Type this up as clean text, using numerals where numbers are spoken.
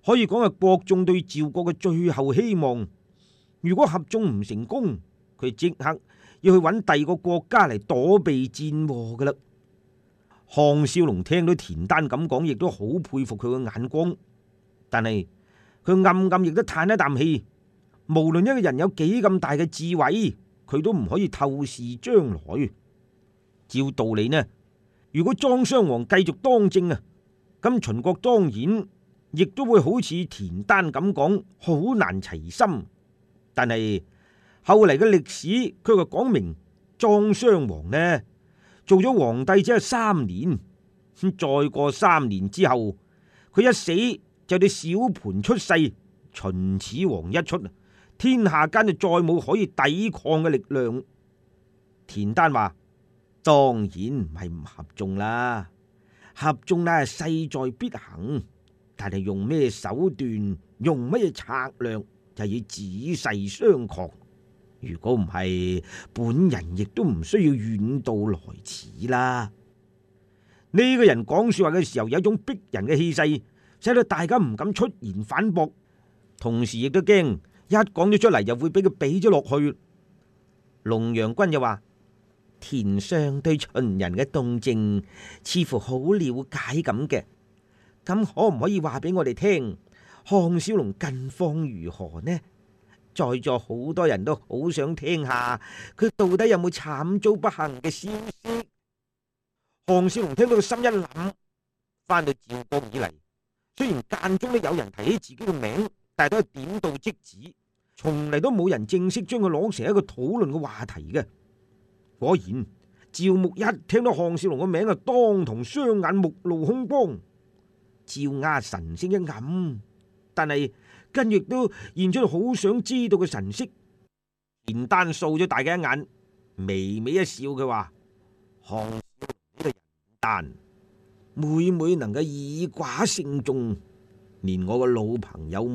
可以講係國眾對趙國嘅最後希望。如果合縱唔成功，佢即刻要去揾第二個國家嚟躲避戰禍噶啦。項少龍聽到田丹咁講，亦都好佩服佢嘅眼光，但係佢暗暗亦都嘆一啖氣。無論一個人有幾咁大嘅智慧，佢都唔可以透視將來。照道理呢，如果莊襄王繼續當政啊，咁秦國當然亦都會好似田丹咁講，好難齊心。但係後嚟嘅歷史佢就講明，莊襄王呢做咗皇帝只係3年，再過3年之後，佢一死就對小盤出世，秦始皇一出，天下間就再冇可以抵抗嘅力量。田丹話：當然唔係唔合縱啦，合縱呢係勢在必行，但係用咩手段，用乜嘢策略，就要仔細商榷。如果唔係，本人亦都唔需要遠道來此啦。呢個人講說話嘅時候有一種逼人嘅氣勢，使到大家唔敢出言反駁，同時亦都驚一講咗出嚟又會俾佢比咗落去。龍陽君就話：田相對秦人嘅動靜似乎好了解咁嘅，咁可唔可以話俾我哋聽，項少龍近況如何呢？在座好多人都好想聽下佢到底有冇慘遭不幸嘅消息。項少龍聽到個心一諗，翻到趙國以嚟，雖然間中都有人提起自己嘅名，但係都係點到即止，從嚟都冇人正式將佢攞成一個討論嘅話題嘅。果然，趙牧一聽到項少龍嘅名啊，當堂雙眼目露凶光。趙雅神色一暗，但係跟亦都現出好想知道嘅神色。田丹掃咗大家一眼，微微一笑，佢話：項少龍呢個人丹，每每能夠以寡勝眾，連我個老朋友